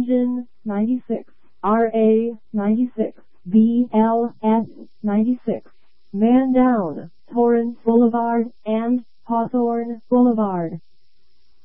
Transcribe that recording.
Engine 96, RA 96, BLS 96. Man down, Torrance Boulevard and Hawthorne Boulevard.